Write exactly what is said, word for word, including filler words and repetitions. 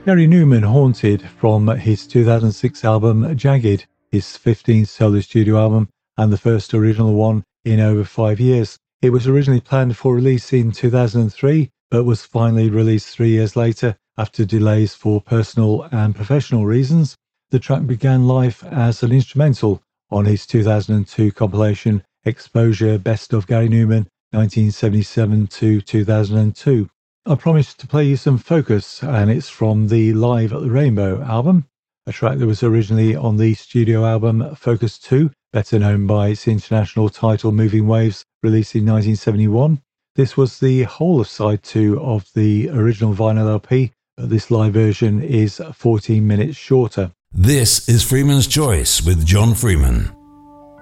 Gary Numan, Haunted, from his two thousand six album Jagged, his fifteenth solo studio album and the first original one in over five years. It was originally planned for release in two thousand three, but was finally released three years later after delays for personal and professional reasons. The track began life as an instrumental on his two thousand two compilation Exposure Best of Gary Numan nineteen seventy-seven to two thousand two. I promised to play you some Focus, and it's from the Live at the Rainbow album, a track that was originally on the studio album Focus two, better known by its international title Moving Waves, released in nineteen seventy-one. This was the whole of side two of the original vinyl L P, but this live version is fourteen minutes shorter. This is Freeman's Choice with John Freeman.